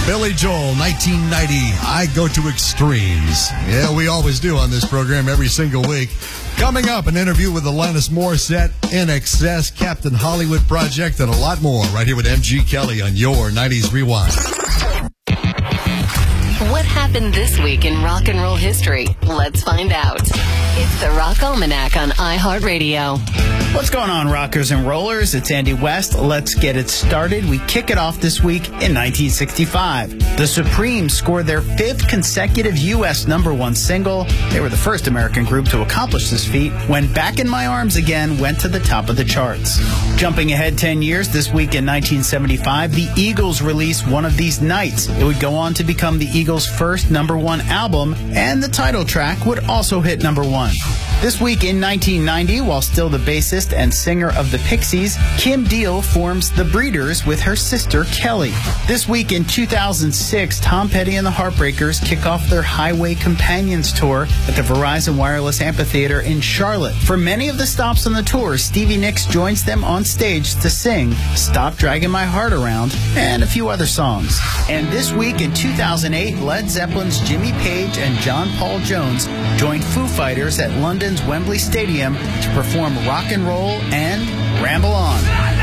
Billy Joel, 1990, I Go to Extremes. Yeah, we always do on this program every single week. Coming up, an interview with Alanis Morissette, In Excess, Captain Hollywood Project, and a lot more right here with MG Kelly on your 90s Rewind. What happened this week in rock and roll history? Let's find out. It's the Rock Almanac on iHeartRadio. What's going on, rockers and rollers? It's Andy West. Let's get it started. We kick it off this week in 1965. The Supremes scored their 5th consecutive U.S. #1 single. They were the first American group to accomplish this feat when Back in My Arms Again went to the top of the charts. Jumping ahead 10 years, this week in 1975, the Eagles released One of These Nights. It would go on to become the Eagles' first #1 album, and the title track would also hit #1. This week in 1990, while still the bassist and singer of the Pixies, Kim Deal forms The Breeders with her sister Kelly. This week in 2006, Tom Petty and the Heartbreakers kick off their Highway Companions tour at the Verizon Wireless Amphitheater in Charlotte. For many of the stops on the tour, Stevie Nicks joins them on stage to sing Stop Dragging My Heart Around and a few other songs. And this week in 2008, Led Zeppelin's Jimmy Page and John Paul Jones joined Foo Fighters at London's Wembley Stadium to perform Rock and Roll and Ramble On.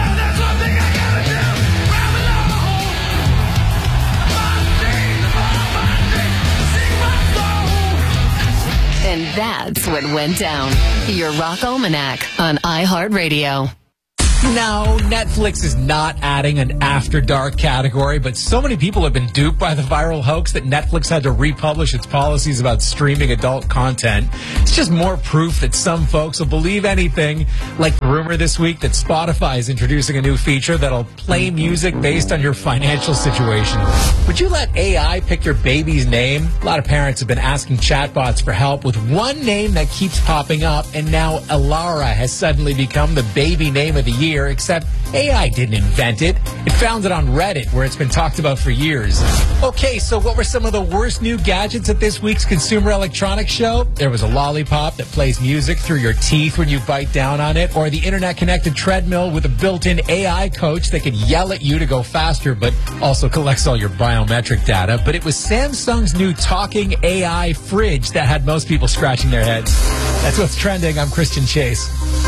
And that's what went down. Your Rock Almanac on iHeartRadio. No, Netflix is not adding an After Dark category, but so many people have been duped by the viral hoax that Netflix had to republish its policies about streaming adult content. It's just more proof that some folks will believe anything, like the rumor this week that Spotify is introducing a new feature that'll play music based on your financial situation. Would you let AI pick your baby's name? A lot of parents have been asking chatbots for help with one name that keeps popping up, and now Alara has suddenly become the baby name of the year. Except AI didn't invent it. It found it on Reddit, where it's been talked about for years. Okay, so what were some of the worst new gadgets at this week's Consumer Electronics Show? There was a lollipop that plays music through your teeth when you bite down on it, or the internet-connected treadmill with a built-in AI coach that could yell at you to go faster, but also collects all your biometric data. But it was Samsung's new talking AI fridge that had most people scratching their heads. That's what's trending. I'm Christian Chase.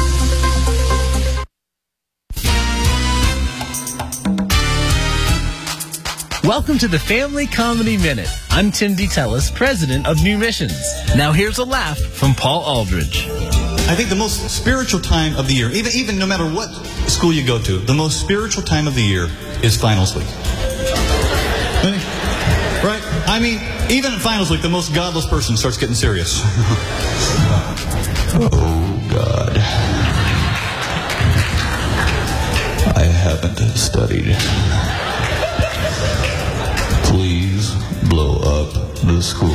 Welcome to the Family Comedy Minute. I'm Tim DeTellis, president of New Missions. Now here's a laugh from Paul Aldridge. I think the most spiritual time of the year, even no matter what school you go to, the most spiritual time of the year is finals week. Right? I mean, even at finals week, the most godless person starts getting serious. Oh, God. I haven't studied. Please blow up the school.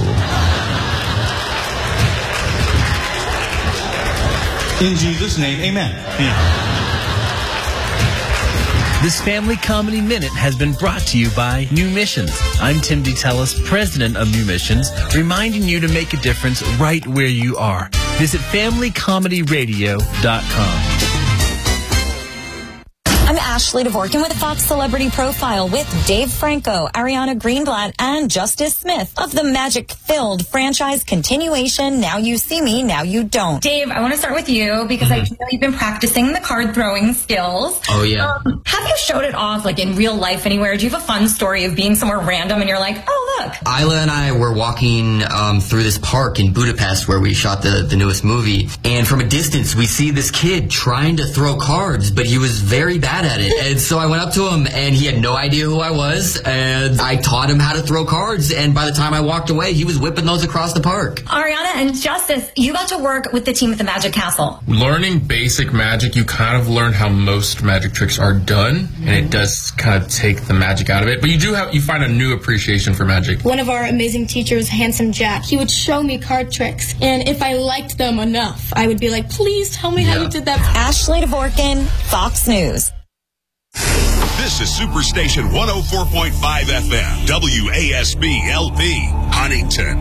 In Jesus' name, amen. Yeah. This Family Comedy Minute has been brought to you by New Missions. I'm Tim DeTellis, president of New Missions, reminding you to make a difference right where you are. Visit FamilyComedyRadio.com. I'm Ashley Dvorkin with a Fox Celebrity Profile with Dave Franco, Ariana Greenblatt, and Justice Smith of the magic-filled franchise continuation, Now You See Me, Now You Don't. Dave, I want to start with you because I know you've been practicing the card-throwing skills. Oh, yeah. Have you showed it off, like, in real life anywhere? Do you have a fun story of being somewhere random and you're like, oh, look? Isla and I were walking through this park in Budapest where we shot the newest movie, and from a distance we see this kid trying to throw cards, but he was very bad at it. And so I went up to him, and he had no idea who I was, and I taught him how to throw cards, and by the time I walked away, he was whipping those across the park. Ariana and Justice, you got to work with the team at the Magic Castle. Learning basic magic, you kind of learn how most magic tricks are done, and it does kind of take the magic out of it. But you find a new appreciation for magic. One of our amazing teachers, Handsome Jack, he would show me card tricks, and if I liked them enough, I would be like, please tell me how you did that. Ashley Dvorkin, Fox News. This is Superstation 104.5 FM, WASB LP, Huntington.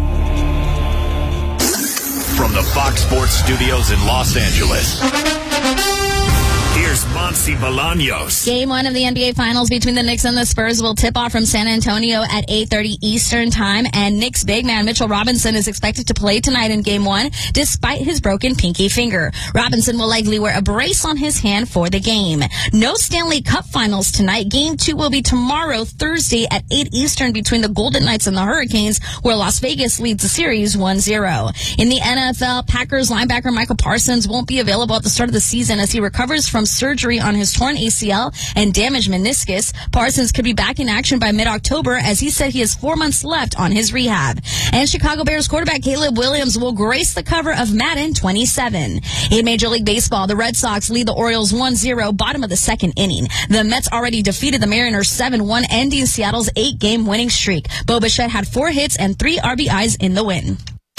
From the Fox Sports Studios in Los Angeles, Here's Monty Bolaños. Game 1 of the NBA Finals between the Knicks and the Spurs will tip off from San Antonio at 8:30 Eastern Time, and Knicks big man Mitchell Robinson is expected to play tonight in Game 1 despite his broken pinky finger. Robinson will likely wear a brace on his hand for the game. No Stanley Cup Finals tonight. Game 2 will be tomorrow, Thursday at 8 Eastern between the Golden Knights and the Hurricanes, where Las Vegas leads the series 1-0. In the NFL, Packers linebacker Michael Parsons won't be available at the start of the season as he recovers from surgery on his torn ACL and damaged meniscus. Parsons could be back in action by mid-October, as he said he has 4 months left on his rehab. And Chicago Bears quarterback Caleb Williams will grace the cover of Madden 27. In Major League Baseball, the Red Sox lead the Orioles 1-0, bottom of the second inning. The Mets already defeated the Mariners 7-1, ending Seattle's 8-game winning streak. Bo Bichette had 4 hits and 3 RBIs in the win.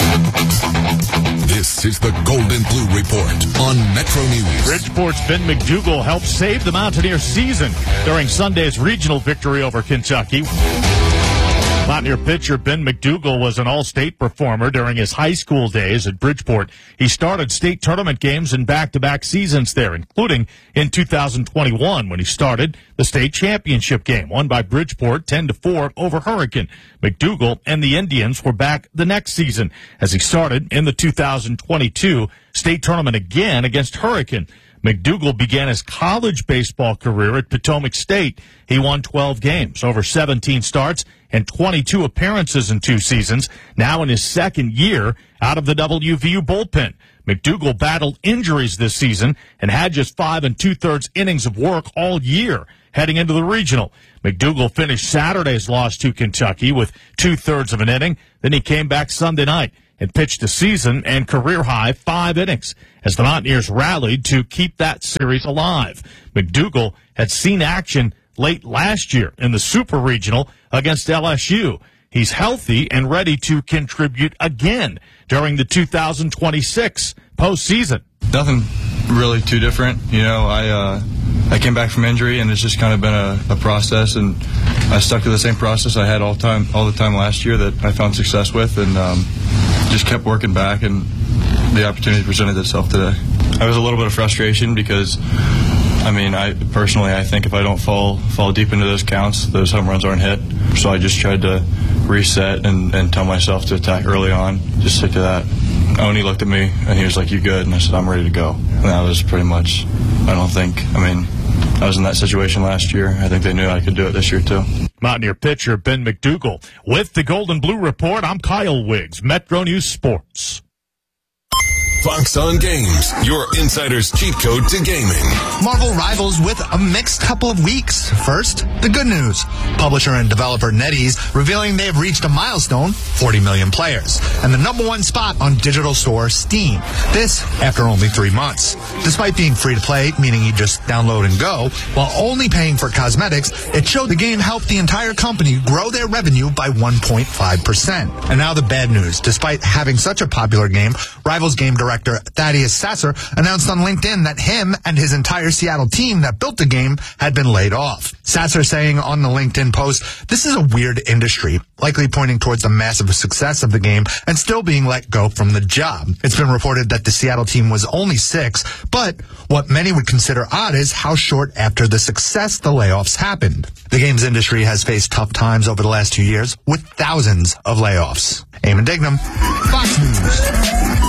This is the Golden Blue Report on Metro News. Bridgeport's Ben McDougal helped save the Mountaineers' season during Sunday's regional victory over Kentucky. Mountaineer pitcher Ben McDougal was an all-state performer during his high school days at Bridgeport. He started state tournament games in back-to-back seasons there, including in 2021 when he started the state championship game, won by Bridgeport 10-4 over Hurricane. McDougal and the Indians were back the next season as he started in the 2022 state tournament again against Hurricane. McDougal began his college baseball career at Potomac State. He won 12 games, over 17 starts, and 22 appearances in 2 seasons. Now in his second year out of the WVU bullpen. McDougal battled injuries this season and had just 5 2/3 innings of work all year heading into the regional. McDougal finished Saturday's loss to Kentucky with 2/3 of an inning. Then he came back Sunday night and pitched a season and career-high 5 innings as the Mountaineers rallied to keep that series alive. McDougal had seen action late last year in the Super Regional against LSU. He's healthy and ready to contribute again during the 2026 postseason. Nothing really too different. You know, I came back from injury, and it's just kind of been a process, and I stuck to the same process I had all the time last year that I found success with, and just kept working back, and the opportunity presented itself today. I was a little bit of frustration because, I mean, I think if I don't fall deep into those counts, those home runs aren't hit. So I just tried to reset and tell myself to attack early on, just stick to that. Oni looked at me, and he was like, "You good?" And I said, "I'm ready to go." And that was pretty much, I was in that situation last year. I think they knew I could do it this year, too. Mountaineer pitcher Ben McDougal. With the Golden Blue Report, I'm Kyle Wiggs, Metro News Sports. Fox on Games, your insider's cheat code to gaming. Marvel Rivals with a mixed couple of weeks. First, the good news. Publisher and developer NetEase revealing they have reached a milestone, 40 million players, and the #1 spot on digital store Steam. This after only 3 months. Despite being free to play, meaning you just download and go, while only paying for cosmetics, it showed the game helped the entire company grow their revenue by 1.5%. And now the bad news. Despite having such a popular game, Rivals game director Thaddeus Sasser announced on LinkedIn that him and his entire Seattle team that built the game had been laid off. Sasser saying on the LinkedIn post, "This is a weird industry," likely pointing towards the massive success of the game and still being let go from the job. It's been reported that the Seattle team was only 6, but what many would consider odd is how short after the success the layoffs happened. The games industry has faced tough times over the last 2 years with thousands of layoffs. Eamon Dignam, Fox News.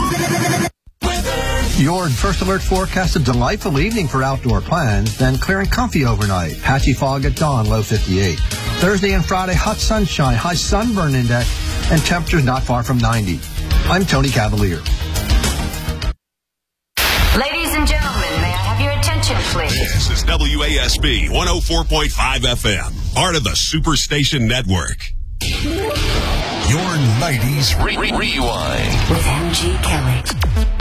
Your First Alert forecast a delightful evening for outdoor plans, then clear and comfy overnight. Patchy fog at dawn, low 58. Thursday and Friday, hot sunshine, high sunburn index, and temperatures not far from 90. I'm Tony Cavalier. Ladies and gentlemen, may I have your attention, please? This is WASB 104.5 FM, part of the Superstation Network. Your 90s Rewind with MG Kelly.